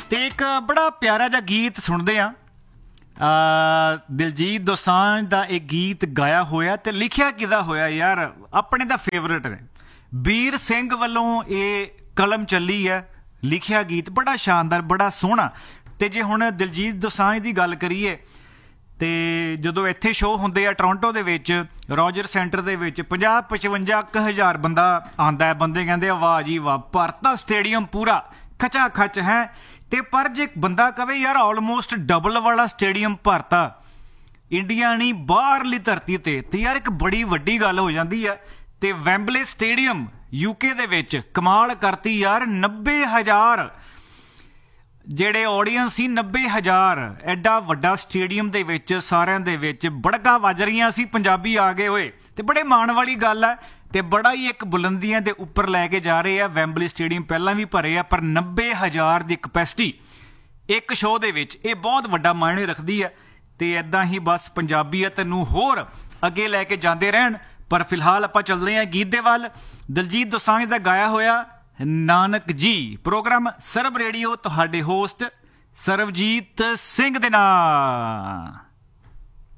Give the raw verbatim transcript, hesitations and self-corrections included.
ਤੇ ਇੱਕ ਬੜਾ ਪਿਆਰਾ ਜਿਹਾ ਗੀਤ ਸੁਣਦੇ ਆ। ਦਿਲਜੀਤ ਦੋਸਾਂਝ ਦਾ ਇਹ ਗੀਤ ਗਾਇਆ ਹੋਇਆ ਤੇ ਲਿਖਿਆ ਕਿਹਦਾ ਹੋਇਆ ਯਾਰ, ਆਪਣੇ ਦਾ ਫੇਵਰਟ ਨੇ, ਵੀਰ ਸਿੰਘ ਵੱਲੋਂ ਇਹ ਕਲਮ ਚੱਲੀ ਹੈ, ਲਿਖਿਆ ਗੀਤ ਬੜਾ ਸ਼ਾਨਦਾਰ, ਬੜਾ ਸੋਹਣਾ। ਤੇ ਜੇ ਹੁਣ ਦਿਲਜੀਤ ਦੋਸਾਂਝ ਦੀ ਗੱਲ ਕਰੀਏ ਤੇ ਜਦੋਂ ਇੱਥੇ ਸ਼ੋਅ ਹੁੰਦੇ ਆ ਟੋਰਾਂਟੋ ਦੇ ਵਿੱਚ ਰੋਜਰ ਸੈਂਟਰ ਦੇ ਵਿੱਚ ਪੰਜਾਹ ਪਚਵੰਜਾ ਕੁ ਹਜ਼ਾਰ ਬੰਦਾ ਆਉਂਦਾ ਹੈ। ਬੰਦੇ ਕਹਿੰਦੇ ਆ ਵਾਹ ਜੀ ਵਾਹ, ਭਰਤਾ ਸਟੇਡੀਅਮ ਪੂਰਾ ਖਚਾ ਖਚ ਹੈ। ਤੇ ਪਰ ਜੇ ਬੰਦਾ ਕਵੇ ਯਾਰ ਆਲਮੋਸਟ ਡਬਲ ਵਾਲਾ ਸਟੇਡੀਅਮ ਭਰਤਾ ਇੰਡੀਆ ਨਹੀਂ ਬਾਹਰਲੀ ਧਰਤੀ ਤੇ, ਤੇ ਯਾਰ ਇੱਕ ਬੜੀ ਵੱਡੀ ਗੱਲ ਹੋ ਜਾਂਦੀ ਹੈ। ਤੇ ਵੈਂਬਲੇ ਸਟੇਡੀਅਮ ਯੂਕੇ ਦੇ ਵਿੱਚ ਕਮਾਲ ਕਰਤੀ ਯਾਰ, ਨੱਬੇ ਹਜ਼ਾਰ ਜਿਹੜੇ ਆਡੀਅנס ਸੀ, ਨੱਬੇ ਹਜ਼ਾਰ ਐਡਾ ਵੱਡਾ ਸਟੇਡੀਅਮ ਦੇ ਵਿੱਚ ਸਾਰਿਆਂ ਦੇ ਵਿੱਚ ਬੜਕਾ ਵੱਜ ਰਹੀਆਂ ਸੀ, ਪੰਜਾਬੀ ਆ ਗਏ ਹੋਏ ਤੇ ਬੜੇ ਮਾਣ ਵਾਲੀ ਗੱਲ ਹੈ। ਤੇ ਬੜਾ ਹੀ ਇੱਕ ਬੁਲੰਦੀਆਂ ਦੇ ਉੱਪਰ ਲੈ ਕੇ ਜਾ ਰਹੇ ਆ। ਵੈਂਬਲੇ ਸਟੇਡੀਅਮ ਪਹਿਲਾਂ ਵੀ ਭਰੇ ਆ, ਪਰ ਨੱਬੇ ਹਜ਼ਾਰ ਦੀ ਕਪੈਸਿਟੀ ਇੱਕ ਸ਼ੋਅ ਦੇ ਵਿੱਚ, ਇਹ ਬਹੁਤ ਵੱਡਾ ਮਾਇਨੇ ਰੱਖਦੀ ਹੈ। ਤੇ ਇੱਦਾਂ ਹੀ ਬਸ ਪੰਜਾਬੀਅਤ ਨੂੰ ਹੋਰ ਅੱਗੇ ਲੈ ਕੇ ਜਾਂਦੇ ਰਹਿਣ। ਪਰ ਫਿਲਹਾਲ ਆਪਾਂ ਚੱਲਦੇ ਹਾਂ ਗੀਤ ਦੇ ਵੱਲ। ਦਿਲਜੀਤ ਦੋਸਾਂਝ ਦਾ ਗਾਇਆ ਹੋਇਆ ਨਾਨਕ ਜੀ। ਪ੍ਰੋਗਰਾਮ ਸਰਬ ਰੇਡੀਓ, ਤੁਹਾਡੇ ਹੋਸਟ ਸਰਬਜੀਤ ਸਿੰਘ ਦੇ ਨਾਲ।